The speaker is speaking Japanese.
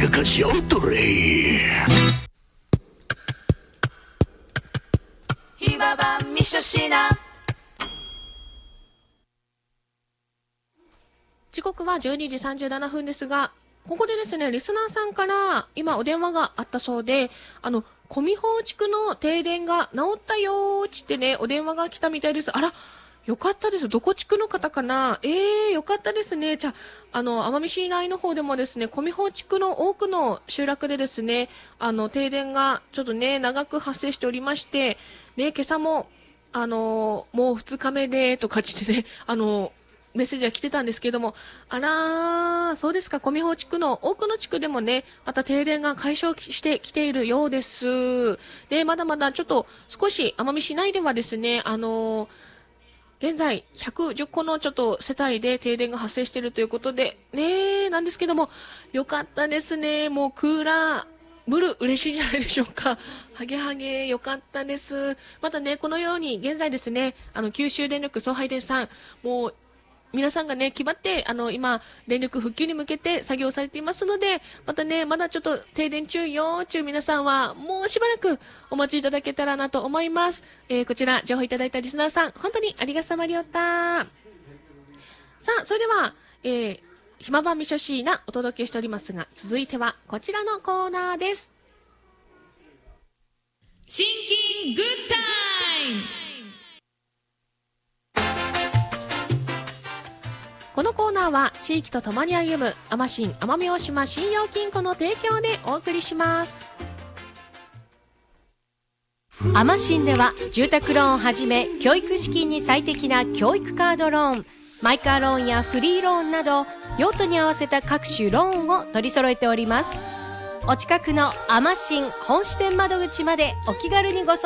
が勝ち合うとれ。 ひまばんみしょしな。 時刻は12時37分ですが、ここでですね、リスナーさんから今お電話があったそうで、小見宝地区の停電が治ったよーちってね、お電話が来たみたいです。あら、よかったです。どこ地区の方かな。よかったですね。じゃあ、奄美市内の方でもですね、小見宝地区の多くの集落でですね、停電がちょっとね、長く発生しておりまして、ね、今朝も、もう2日目で、とかってね、メッセージが来てたんですけども、あらー、そうですか、小見宝地区の多くの地区でもね、また停電が解消してきているようです。で、まだまだちょっと少し奄美市内ではですね、現在110個のちょっと世帯で停電が発生しているということで、ねなんですけども、よかったですね。もうクーラー、ブル嬉しいんじゃないでしょうか。ハゲハゲよかったです。またね、このように現在ですね、九州電力送配電さん、もう皆さんがね、決まって、今、電力復旧に向けて作業されていますので、またね、まだちょっと停電中よ、皆さんは、もうしばらくお待ちいただけたらなと思います。こちら、情報いただいたリスナーさん、本当にありがさまりょった。さあ、それでは、ひまばんみしょしーなお届けしておりますが、続いてはこちらのコーナーです。 シンキングッタイム。 このコーナーは地域とともに歩む奄新奄美大島信用金庫の提供でお送りします。 奄新では住宅ローンをはじめ教育資金に最適な教育カードローン、マイカーローンやフリーローンなど用途に合わせた各種ローンを取り揃えております。お近くの奄新本支店窓口までお気軽にご相談